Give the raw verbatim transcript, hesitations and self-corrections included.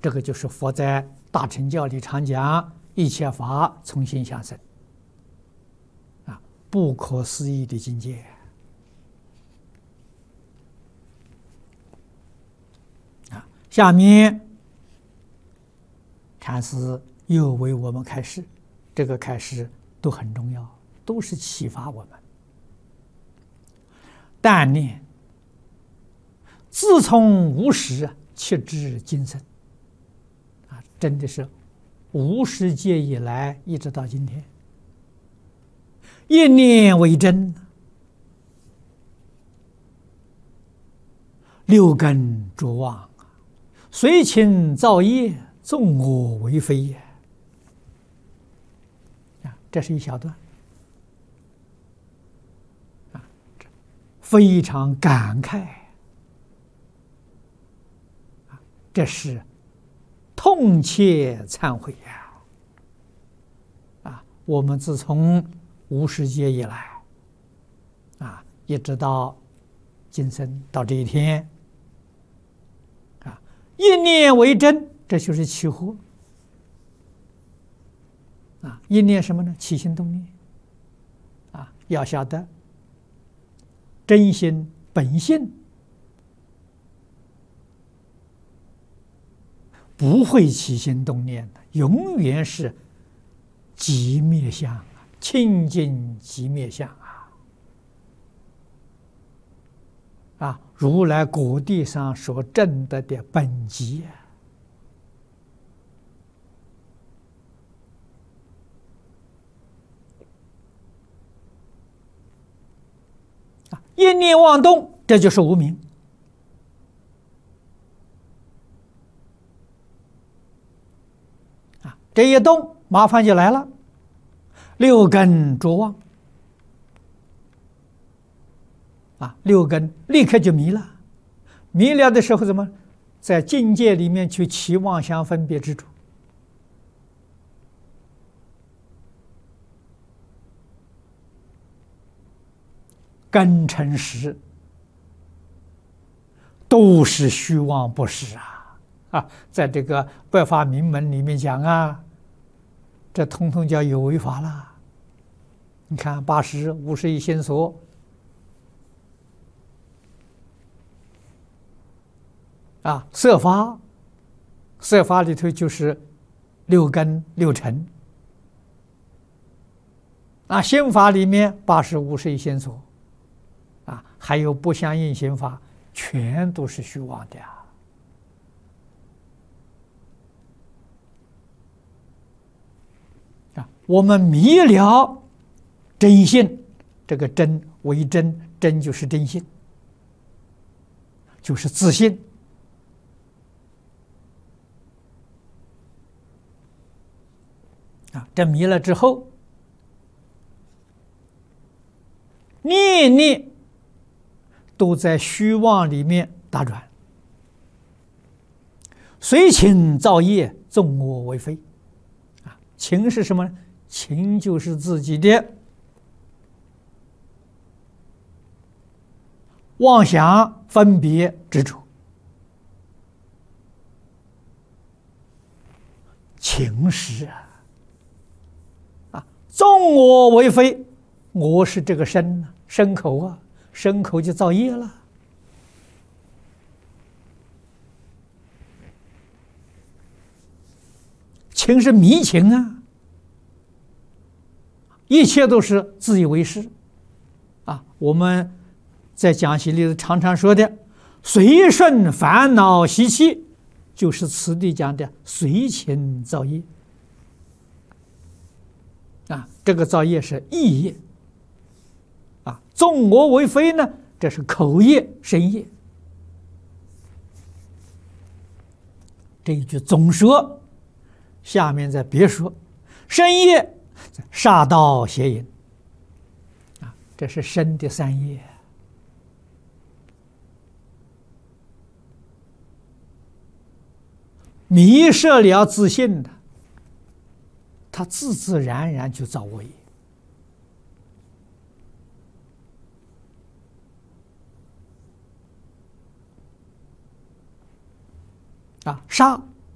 这个就是佛在大乘教里常讲一切法从心想生，啊，不可思议的境界。啊，下面禅师又为我们开示，这个开示都很重要，都是启发我们。但念自从无始切至今生，啊，真的是无始界以来一直到今天，一念为真，六根着妄，随情造业，纵我为非也。啊，这是一小段，啊，非常感慨。这是痛切忏悔呀！啊，我们自从无始界以来，啊，一直到今生到这一天，啊，一念为真，这就是起惑。啊，一念什么呢？起心动念。啊，要晓得真心本性。不会起心动念的，永远是寂灭相啊，清净寂灭相啊！啊，如来果地上所证得的本寂啊！一念妄动，这就是无明。这一动，麻烦就来了，六根着妄，啊，六根立刻就迷了，迷了的时候怎么，在境界里面去起妄想分别执着，根尘实都是虚妄不实啊！啊，在这个百法明门里面讲啊。这通通叫有为法了。你看八识、五十一心所，啊，色法，色法里头就是六根六尘，啊，心法里面八识、五十一心所，啊，还有不相应心法，全都是虚妄的呀。我们迷了真性，这个真为真，真就是真性，就是自信。啊，这迷了之后，念念都在虚妄里面打转，随情造业，纵我为非。啊，情是什么呢？情就是自己的妄想、分别、执着。情识啊，啊，纵我为非，我是这个身啊，身口啊，身口就造业了。情是迷情啊。一切都是自以为是，啊！我们在讲习里常常说的“随顺烦恼习气”，就是此地讲的随情造业。啊，这个造业是意业，啊，纵我为非呢，这是口业、身业。这一句总说，下面再别说，身业。杀盗邪淫，啊，这是身的三业。迷失了自信的，他自自然然就造恶业。啊，杀